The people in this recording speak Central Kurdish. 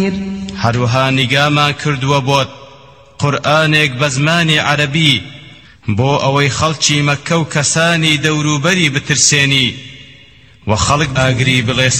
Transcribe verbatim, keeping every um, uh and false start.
هەروەها نیگامان کردووە بۆت قورئانێک بە زمانی عەرەبی بۆ ئەوەی خەڵکی مەککە و کەسانی دەوروبەری بترسێنی و خەڵک ئاگری بڵێ